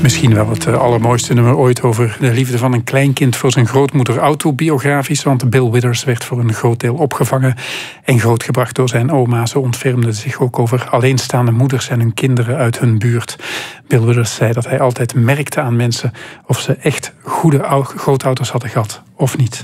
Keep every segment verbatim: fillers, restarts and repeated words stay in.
Misschien wel het allermooiste nummer ooit over de liefde van een kleinkind voor zijn grootmoeder. Autobiografisch, want Bill Withers werd voor een groot deel opgevangen en grootgebracht door zijn oma. Ze ontfermde zich ook over alleenstaande moeders en hun kinderen uit hun buurt. Bill Withers zei dat hij altijd merkte aan mensen of ze echt goede grootouders hadden gehad of niet.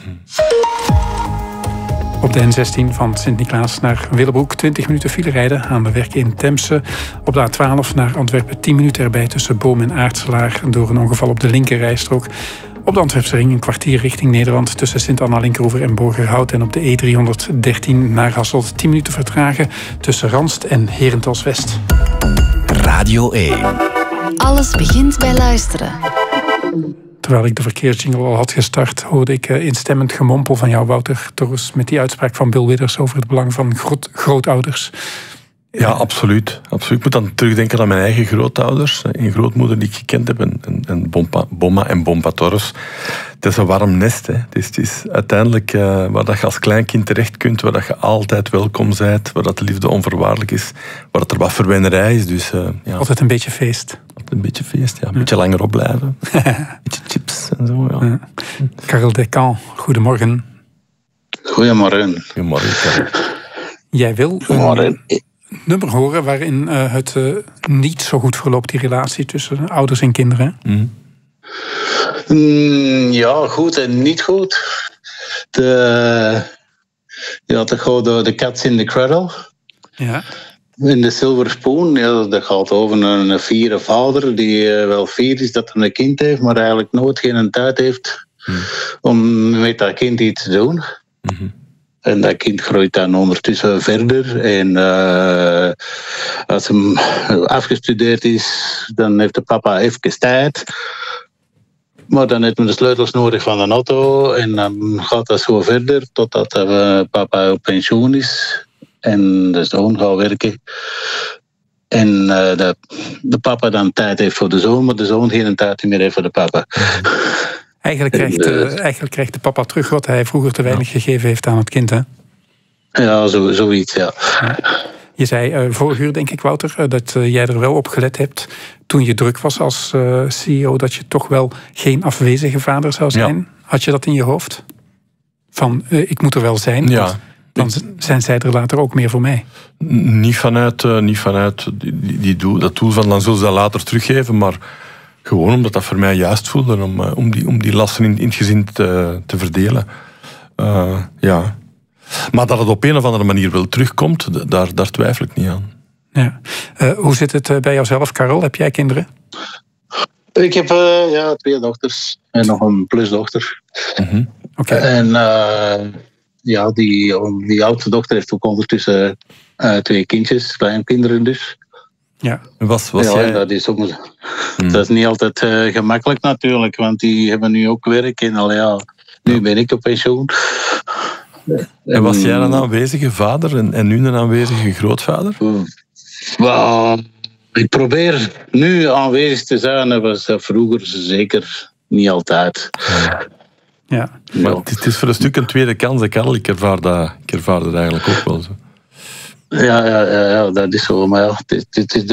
Op de N zestien van Sint-Niklaas naar Willebroek twintig minuten file rijden aan de werk in Temse. Op de A twaalf naar Antwerpen tien minuten erbij tussen Boom en Aartselaar door een ongeval op de linkerrijstrook. Op de Antwerpse ring een kwartier richting Nederland tussen Sint-Anna-Linkeroever en Borgerhout. En op de E driehonderddertien naar Hasselt tien minuten vertragen tussen Ranst en Herentals-West. Radio één. Alles begint bij luisteren. Terwijl ik de verkeersjingle al had gestart, hoorde ik instemmend gemompel van jou, Wouter Torres, met die uitspraak van Bill Withers over het belang van groot, grootouders. Ja, absoluut. absoluut. Ik moet dan terugdenken aan mijn eigen grootouders. Een grootmoeder die ik gekend heb, en, en Bompa, Bomma en Bompa Torres. Het is een warm nest. Hè. Het, is, het is uiteindelijk uh, waar dat je als kleinkind terecht kunt, waar dat je altijd welkom bent, waar dat de liefde onvoorwaardelijk is, waar dat er wat verwennerij is. Dus, uh, ja. Altijd een beetje feest. Altijd een beetje feest, ja. Een ja. beetje langer opblijven. Een beetje chips en zo, ja. ja. Karel Descamps, goedemorgen. Goedemorgen. Goedemorgen, Karel. Jij wil een nummer horen waarin uh, het uh, niet zo goed verloopt, die relatie tussen ouders en kinderen. Mm. Mm, ja, goed en niet goed. De, ja, dat gaat door de Cats in the Cradle. Ja. In de Silver Spoon, ja, dat gaat over een, een fiere vader die uh, wel fier is dat hij een kind heeft, maar eigenlijk nooit geen tijd heeft mm. om met dat kind iets te doen. Mm-hmm. En dat kind groeit dan ondertussen verder. En uh, als hij afgestudeerd is, dan heeft de papa even tijd. Maar dan heeft hij de sleutels nodig van een auto. En dan gaat dat zo verder totdat uh, papa op pensioen is. En de zoon gaat werken. En uh, de, de papa dan tijd heeft voor de zoon, maar de zoon geen tijd meer heeft voor de papa. Eigenlijk krijgt, uh, eigenlijk krijgt de papa terug wat hij vroeger te weinig ja. gegeven heeft aan het kind, hè? Ja, zo, zoiets, ja. ja. Je zei uh, vorig uur, denk ik, Wouter, uh, dat uh, jij er wel op gelet hebt toen je druk was als uh, C E O, dat je toch wel geen afwezige vader zou zijn. Ja. Had je dat in je hoofd? Van, uh, ik moet er wel zijn, ja. dan zijn zij er later ook meer voor mij. Niet vanuit, uh, niet vanuit die, die doel, dat doel van dan zullen ze dat later teruggeven, maar gewoon omdat dat voor mij juist voelde, om, uh, om, die, om die lasten in, in het gezin te, te verdelen. Uh, ja. Maar dat het op een of andere manier wel terugkomt, daar, daar twijfel ik niet aan. Ja. Uh, hoe zit het bij jouzelf, Karel? Heb jij kinderen? Ik heb uh, ja, twee dochters en nog een plusdochter. Mm-hmm. Okay. En uh, ja, die, die oudste dochter heeft ook ondertussen uh, twee kindjes, kleinkinderen dus. Ja. Was, was ja, jij... dat is soms, hmm. dat is niet altijd uh, gemakkelijk natuurlijk, want die hebben nu ook werk en al ja, nu ja. ben ik op pensioen. En was jij een aanwezige vader en, en nu een aanwezige grootvader? Well, ik probeer nu aanwezig te zijn, dat was vroeger zeker niet altijd. Ja. Ja. Maar het, het is voor een stuk een tweede kans, Karel. Ik ervaar dat, ik ervaar dat eigenlijk ook wel zo. Ja, ja, ja, ja, dat is zo, maar ja, het, het is